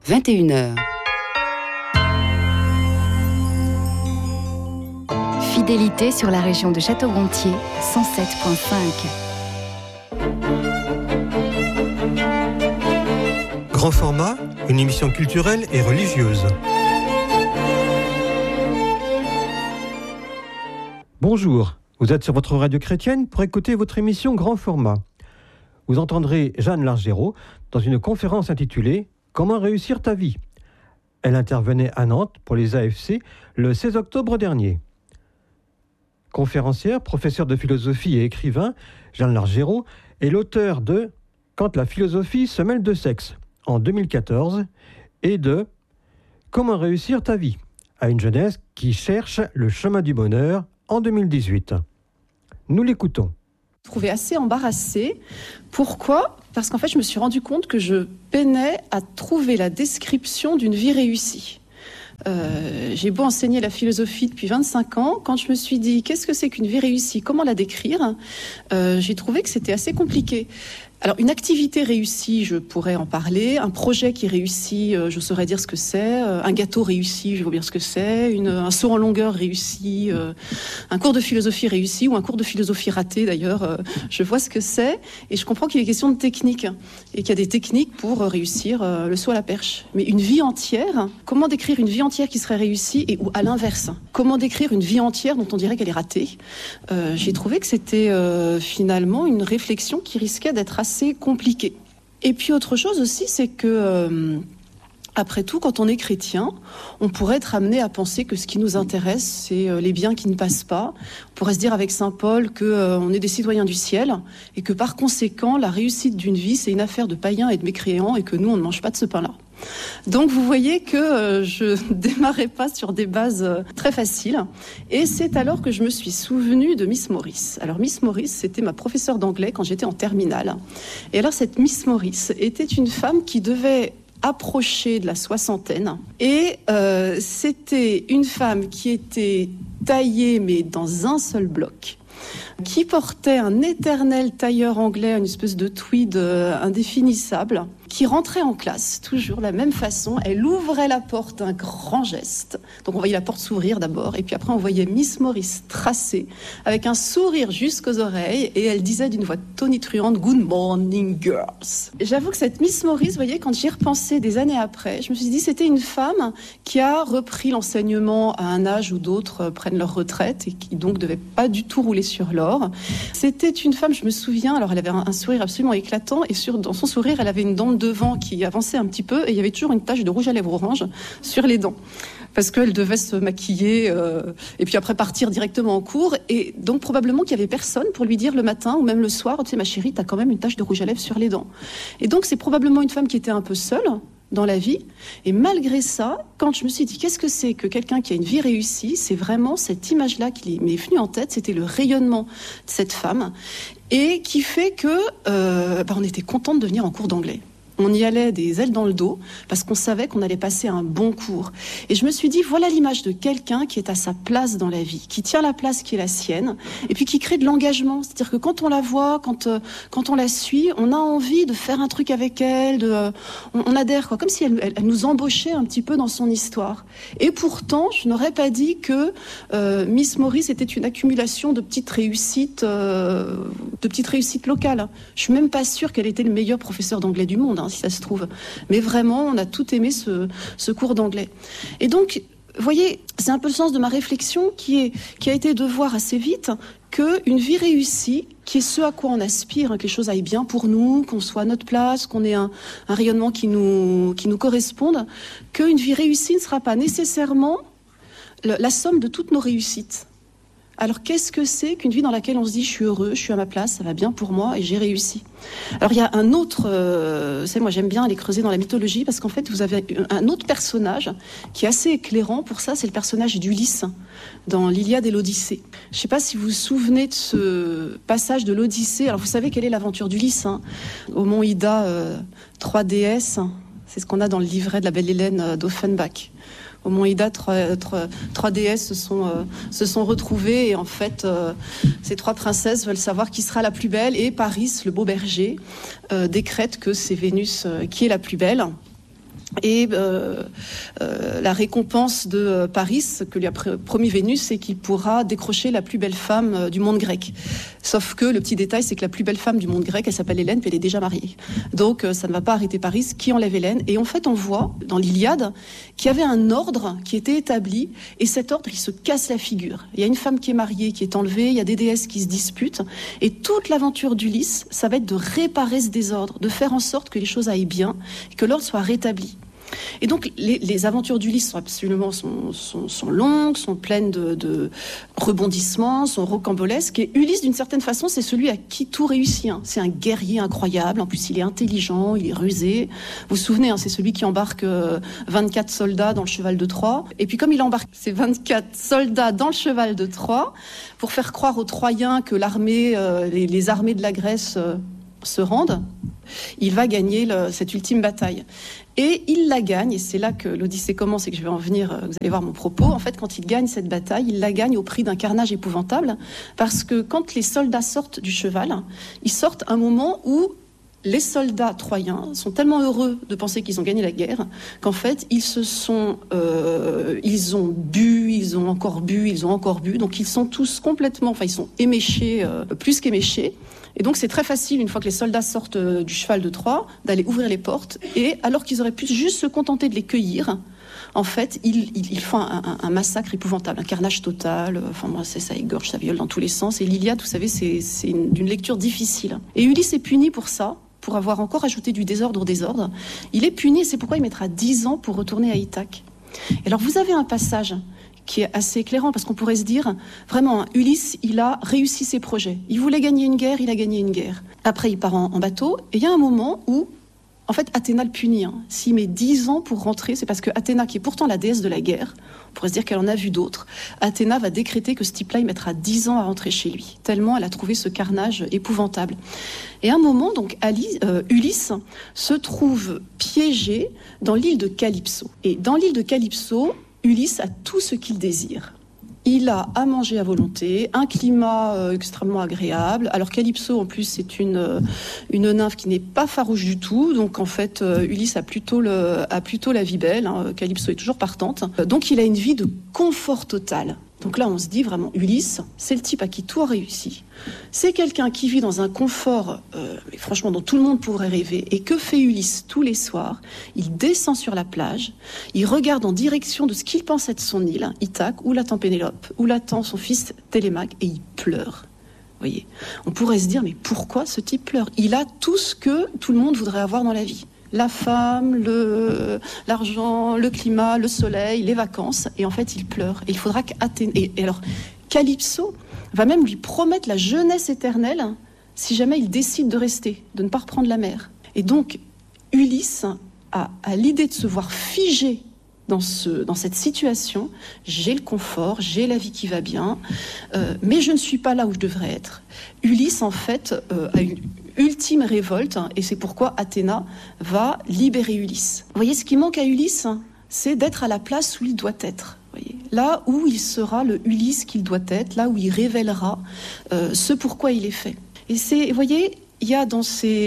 21h. Fidélité sur la région de Château-Gontier, 107.5. Grand format, une émission culturelle et religieuse. Bonjour, vous êtes sur votre radio chrétienne pour écouter votre émission Grand format. Vous entendrez Jeanne Largérault dans une conférence intitulée « Comment réussir ta vie ». Elle intervenait à Nantes pour les AFC le 16 octobre dernier. Conférencière, professeure de philosophie et écrivain, Jeanne Largérault est l'auteur de « Quand la philosophie se mêle de sexe » en 2014 et de « Comment réussir ta vie » à une jeunesse qui cherche le chemin du bonheur en 2018. Nous l'écoutons. Je me trouvais assez embarrassée. Pourquoi ? Parce qu'en fait, je me suis rendu compte que je peinais à trouver la description d'une vie réussie. J'ai beau enseigner la philosophie depuis 25 ans, quand je me suis dit qu'est-ce que c'est qu'une vie réussie, comment la décrire, j'ai trouvé que c'était assez compliqué. Alors, une activité réussie, je pourrais en parler. Un projet qui réussit, je saurais dire ce que c'est. Un gâteau réussi, je vais vous dire ce que c'est. Un saut en longueur réussi. Un cours de philosophie réussi ou un cours de philosophie raté, d'ailleurs. Je vois ce que c'est. Et je comprends qu'il est question de technique. Et qu'il y a des techniques pour réussir le saut à la perche. Mais une vie entière, comment décrire une vie entière qui serait réussie ou à l'inverse? Comment décrire une vie entière dont on dirait qu'elle est ratée? J'ai trouvé que c'était finalement une réflexion qui risquait d'être assez compliqué. Et puis autre chose aussi, c'est que après tout, quand on est chrétien, on pourrait être amené à penser que ce qui nous intéresse, c'est les biens qui ne passent pas. On pourrait se dire avec saint Paul qu'on est des citoyens du ciel et que par conséquent, la réussite d'une vie, c'est une affaire de païens et de mécréants et que nous, on ne mange pas de ce pain-là. Donc vous voyez que je démarrais pas sur des bases très faciles. Et c'est alors que je me suis souvenue de Miss Morris. Alors Miss Morris, c'était ma professeure d'anglais quand j'étais en terminale. Et alors cette Miss Morris était une femme qui devait approcher de la soixantaine. Et c'était une femme qui était taillée mais dans un seul bloc, qui portait un éternel tailleur anglais, une espèce de tweed indéfinissable, qui rentrait en classe, toujours de la même façon. Elle ouvrait la porte d'un grand geste. Donc on voyait la porte s'ouvrir d'abord, et puis après on voyait Miss Morris tracer, avec un sourire jusqu'aux oreilles, et elle disait d'une voix tonitruante « Good morning, girls ». J'avoue que cette Miss Morris, vous voyez, quand j'y repensais des années après, je me suis dit c'était une femme qui a repris l'enseignement à un âge où d'autres prennent leur retraite, et qui donc devait pas du tout rouler sur l'or. C'était une femme, je me souviens, alors elle avait un sourire absolument éclatant, et dans son sourire, elle avait une dent devant qui avançait un petit peu, et il y avait toujours une tache de rouge à lèvres orange sur les dents, parce qu'elle devait se maquiller et puis après partir directement en cours, et donc probablement qu'il y avait personne pour lui dire le matin ou même le soir, tu sais ma chérie, t'as quand même une tache de rouge à lèvres sur les dents. Et donc c'est probablement une femme qui était un peu seule dans la vie, et malgré ça, quand je me suis dit qu'est-ce que c'est que quelqu'un qui a une vie réussie, c'est vraiment cette image-là qui m'est venue en tête, c'était le rayonnement de cette femme, et qui fait que on était contente de venir en cours d'anglais. On y allait des ailes dans le dos parce qu'on savait qu'on allait passer un bon cours. Et je me suis dit, voilà l'image de quelqu'un qui est à sa place dans la vie, qui tient la place qui est la sienne, et puis qui crée de l'engagement. C'est-à-dire que quand on la voit, quand on la suit, on a envie de faire un truc avec elle, on adhère, quoi, comme si elle nous embauchait un petit peu dans son histoire. Et pourtant, je n'aurais pas dit que Miss Morris était une accumulation de petites réussites locales. Je suis même pas sûre qu'elle était le meilleur professeur d'anglais du monde, si ça se trouve. Mais vraiment, on a tout aimé ce cours d'anglais. Et donc, vous voyez, c'est un peu le sens de ma réflexion qui a été de voir assez vite qu'une vie réussie, qui est ce à quoi on aspire, que les choses aillent bien pour nous, qu'on soit à notre place, qu'on ait un rayonnement qui nous corresponde, qu'une vie réussie ne sera pas nécessairement la somme de toutes nos réussites. Alors qu'est-ce que c'est qu'une vie dans laquelle on se dit je suis heureux, je suis à ma place, ça va bien pour moi et j'ai réussi? Alors il y a un autre, moi j'aime bien aller creuser dans la mythologie parce qu'en fait vous avez un autre personnage qui est assez éclairant pour ça, c'est le personnage d'Ulysse dans l'Iliade et l'Odyssée. Je ne sais pas si vous vous souvenez de ce passage de l'Odyssée. Alors vous savez quelle est l'aventure d'Ulysse, au mont Ida, 3 déesses, c'est ce qu'on a dans le livret de la Belle Hélène d'Offenbach. Au mont Ida, trois déesses se sont retrouvées et en fait, ces 3 princesses veulent savoir qui sera la plus belle et Paris, le beau berger, décrète que c'est Vénus qui est la plus belle. Et la récompense de Paris, que lui a promis Vénus, c'est qu'il pourra décrocher la plus belle femme du monde grec. Sauf que le petit détail, c'est que la plus belle femme du monde grec, elle s'appelle Hélène, puis elle est déjà mariée. Donc ça ne va pas arrêter Paris, qui enlève Hélène. Et en fait, on voit dans l'Iliade qu'il y avait un ordre qui était établi, et cet ordre, il se casse la figure. Il y a une femme qui est mariée, qui est enlevée, il y a des déesses qui se disputent, et toute l'aventure d'Ulysse, ça va être de réparer ce désordre, de faire en sorte que les choses aillent bien, et que l'ordre soit rétabli. Et donc les aventures d'Ulysse sont absolument sont longues, sont pleines de rebondissements, sont rocambolesques. Et Ulysse, d'une certaine façon, c'est celui à qui tout réussit. C'est un guerrier incroyable. En plus, il est intelligent, il est rusé. Vous vous souvenez, c'est celui qui embarque 24 soldats dans le cheval de Troie. Et puis comme il embarque ces 24 soldats dans le cheval de Troie, pour faire croire aux Troyens que l'armée, les armées de la Grèce se rendent, il va gagner cette ultime bataille. Et il la gagne, et c'est là que l'Odyssée commence et que je vais en venir, vous allez voir mon propos. En fait, quand il gagne cette bataille, il la gagne au prix d'un carnage épouvantable, parce que quand les soldats sortent du cheval, ils sortent à un moment où les soldats troyens sont tellement heureux de penser qu'ils ont gagné la guerre qu'en fait, ils ont bu, ils ont encore bu, donc ils sont tous complètement, ils sont éméchés, plus qu'éméchés. Et donc c'est très facile, une fois que les soldats sortent du cheval de Troie, d'aller ouvrir les portes, et alors qu'ils auraient pu juste se contenter de les cueillir, en fait, ils font un massacre épouvantable, un carnage total, ça égorge, ça viole dans tous les sens, et l'Iliade, vous savez, c'est d'une lecture difficile. Et Ulysse est puni pour ça, pour avoir encore ajouté du désordre au désordre. Il est puni, et c'est pourquoi il mettra 10 ans pour retourner à Ithaque. Et alors vous avez un passage qui est assez éclairant, parce qu'on pourrait se dire, vraiment, Ulysse, il a réussi ses projets. Il voulait gagner une guerre, il a gagné une guerre. Après, il part en bateau, et il y a un moment où, en fait, Athéna le punit. S'il met 10 ans pour rentrer, c'est parce que Athéna, qui est pourtant la déesse de la guerre, on pourrait se dire qu'elle en a vu d'autres, Athéna va décréter que ce type-là, il mettra 10 ans à rentrer chez lui, tellement elle a trouvé ce carnage épouvantable. Et à un moment, donc, Ulysse se trouve piégé dans l'île de Calypso. Et dans l'île de Calypso, Ulysse a tout ce qu'il désire. Il a à manger à volonté, un climat extrêmement agréable. Alors Calypso, en plus, c'est une nymphe qui n'est pas farouche du tout. Donc en fait, Ulysse a plutôt la vie belle. Calypso est toujours partante. Donc il a une vie de confort total. Donc là, on se dit vraiment, Ulysse, c'est le type à qui tout a réussi. C'est quelqu'un qui vit dans un confort, mais franchement, dont tout le monde pourrait rêver. Et que fait Ulysse tous les soirs? Il descend sur la plage, il regarde en direction de ce qu'il pense être son île, Ithaque, où l'attend Pénélope, où l'attend son fils Télémaque, et il pleure. Vous voyez, on pourrait se dire, mais pourquoi ce type pleure? Il a tout ce que tout le monde voudrait avoir dans la vie. La femme, l'argent, le climat, le soleil, les vacances. Et en fait, il pleure. Et il faudra qu'Athéna... Et alors, Calypso va même lui promettre la jeunesse éternelle si jamais il décide de rester, de ne pas reprendre la mer. Et donc, Ulysse a l'idée de se voir figé dans cette situation. J'ai le confort, j'ai la vie qui va bien, mais je ne suis pas là où je devrais être. Ulysse, en fait, a une ultime révolte, et c'est pourquoi Athéna va libérer Ulysse. Vous voyez, ce qui manque à Ulysse, c'est d'être à la place où il doit être. Vous voyez, là où il sera le Ulysse qu'il doit être, là où il révélera ce pourquoi il est fait. Et vous voyez, il y a dans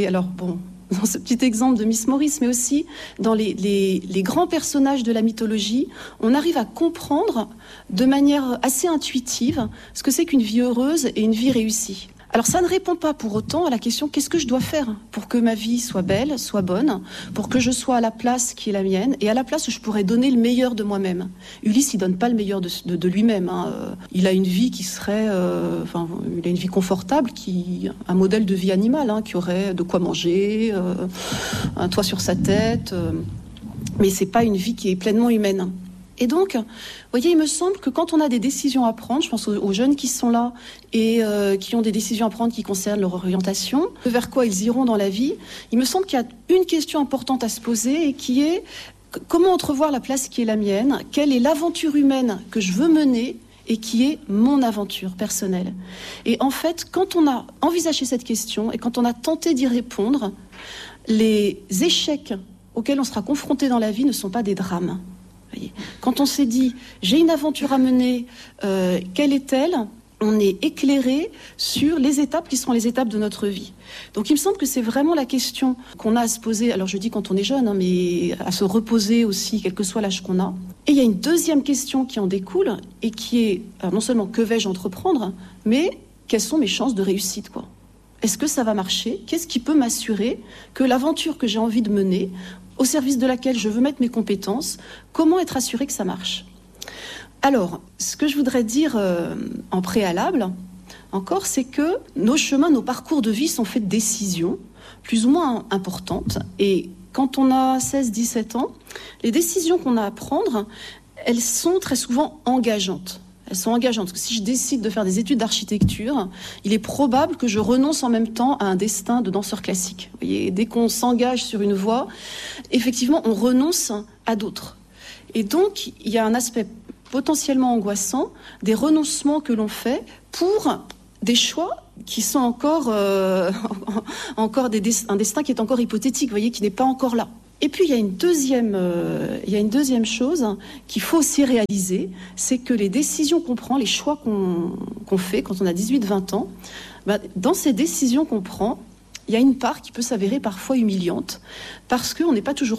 ce petit exemple de Miss Maurice, mais aussi dans les grands personnages de la mythologie, on arrive à comprendre de manière assez intuitive ce que c'est qu'une vie heureuse et une vie réussie. Alors ça ne répond pas pour autant à la question qu'est-ce que je dois faire pour que ma vie soit belle, soit bonne, pour que je sois à la place qui est la mienne et à la place où je pourrais donner le meilleur de moi-même. Ulysse, il donne pas le meilleur de lui-même. Il a une vie qui serait, il a une vie confortable, un modèle de vie animale, qui aurait de quoi manger, un toit sur sa tête, mais c'est pas une vie qui est pleinement humaine. Et donc, vous voyez, il me semble que quand on a des décisions à prendre, je pense aux jeunes qui sont là et qui ont des décisions à prendre qui concernent leur orientation, vers quoi ils iront dans la vie, il me semble qu'il y a une question importante à se poser et qui est comment entrevoir la place qui est la mienne, quelle est l'aventure humaine que je veux mener et qui est mon aventure personnelle. Et en fait, quand on a envisagé cette question et quand on a tenté d'y répondre, les échecs auxquels on sera confronté dans la vie ne sont pas des drames. Quand on s'est dit, j'ai une aventure à mener, quelle est-elle ? on est éclairé sur les étapes qui seront les étapes de notre vie. Donc il me semble que c'est vraiment la question qu'on a à se poser, alors je dis quand on est jeune, mais à se reposer aussi, quel que soit l'âge qu'on a. Et il y a une deuxième question qui en découle, et qui est, alors non seulement que vais-je entreprendre, mais quelles sont mes chances de réussite, quoi. Est-ce que ça va marcher ? Qu'est-ce qui peut m'assurer que l'aventure que j'ai envie de mener, au service de laquelle je veux mettre mes compétences, comment être assuré que ça marche ? Alors, ce que je voudrais dire en préalable, encore, c'est que nos chemins, nos parcours de vie sont faits de décisions plus ou moins importantes. Et quand on a 16-17 ans, les décisions qu'on a à prendre, elles sont très souvent engageantes. Elles sont engageantes, parce que si je décide de faire des études d'architecture, il est probable que je renonce en même temps à un destin de danseur classique. Vous voyez, dès qu'on s'engage sur une voie, effectivement, on renonce à d'autres. Et donc, il y a un aspect potentiellement angoissant des renoncements que l'on fait pour des choix qui sont encore un destin qui est encore hypothétique, vous voyez, qui n'est pas encore là. Et puis il y a une deuxième chose qu'il faut aussi réaliser, c'est que les décisions qu'on prend, les choix qu'on fait quand on a 18-20 ans, dans ces décisions qu'on prend, il y a une part qui peut s'avérer parfois humiliante, parce qu'on n'est pas toujours